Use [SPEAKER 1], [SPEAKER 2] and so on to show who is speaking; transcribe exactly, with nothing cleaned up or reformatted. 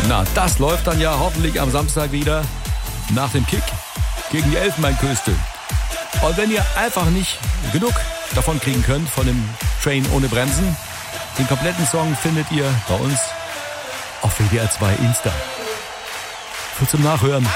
[SPEAKER 1] Na, das läuft dann ja hoffentlich am Samstag wieder nach dem Kick gegen die Elfenbeinküste. Und wenn ihr einfach nicht genug davon kriegen könnt, von dem Train ohne Bremsen, den kompletten Song findet ihr bei uns auf W D R zwei Insta. Für zum Nachhören.